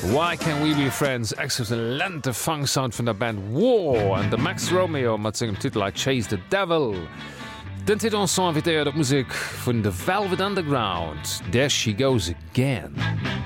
Why Can We Be Friends exzellente Fangsound vun der Band War an de Max Romeo mat segem Titel I Chase the Devil. Den Titel son invitéiert op Musik vun de Velvet Underground, There She Goes Again.